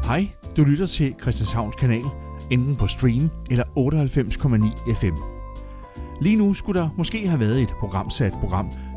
Hej, du lytter til Christianshavns Kanal, enten på stream eller 98,9 FM. Lige nu skulle der måske have været et programsat program